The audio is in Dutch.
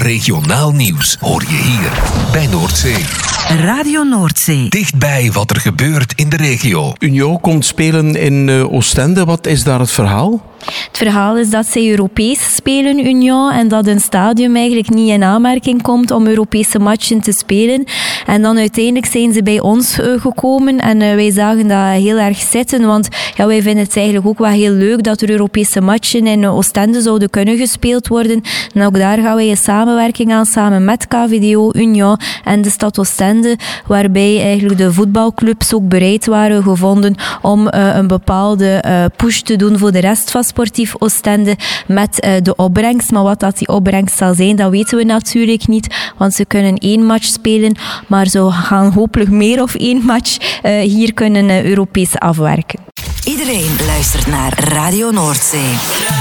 Regionaal nieuws hoor je hier bij Noordzee. Radio Noordzee. Dichtbij wat er gebeurt in de regio. Union komt spelen in Oostende. Wat is daar het verhaal? Het verhaal is dat zij Europees spelen, Union, en dat een stadium eigenlijk niet in aanmerking komt om Europese matchen te spelen. En dan uiteindelijk zijn ze bij ons gekomen en wij zagen dat heel erg zitten, want ja, wij vinden het eigenlijk ook wel heel leuk dat er Europese matchen in Oostende zouden kunnen gespeeld worden. En ook daar gaan wij een samenwerking aan samen met KVDO, Union en de stad Oostende, waarbij eigenlijk de voetbalclubs ook bereid waren gevonden om een bepaalde push te doen voor de rest van Sportief Oostende met de opbrengst. Maar wat dat die opbrengst zal zijn, dat weten we natuurlijk niet, want ze kunnen 1 match spelen, maar ze gaan hopelijk meer of 1 match hier kunnen Europees afwerken. Iedereen luistert naar Radio Noordzee.